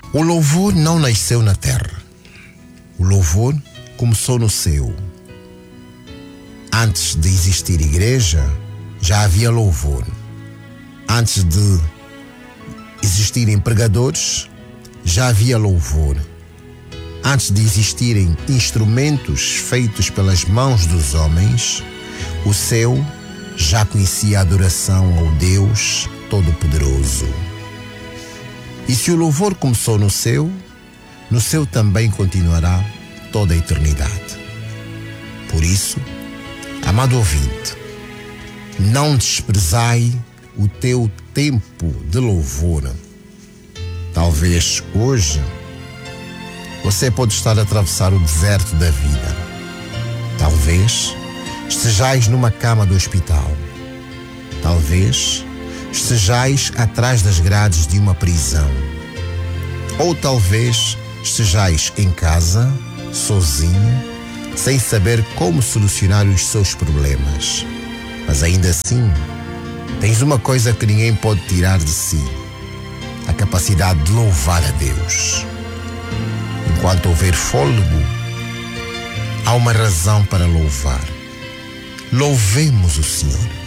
O louvor não nasceu na terra. O louvor começou no céu. Antes de existir igreja, já havia louvor. Antes de existirem pregadores, já havia louvor. Antes de existirem instrumentos feitos pelas mãos dos homens, o céu já conhecia a adoração ao Deus Todo-Poderoso. E se o louvor começou no céu também continuará toda a eternidade. Por isso, amado ouvinte, não desprezai o teu tempo de louvor. Talvez hoje você pode estar a atravessar o deserto da vida. Talvez estejais numa cama do hospital. Talvez estejais atrás das grades de uma prisão. Ou talvez estejais em casa, sozinho, sem saber como solucionar os seus problemas. Mas ainda assim, tens uma coisa que ninguém pode tirar de si: a capacidade de louvar a Deus. Enquanto houver fôlego, há uma razão para louvar. Louvemos o Senhor.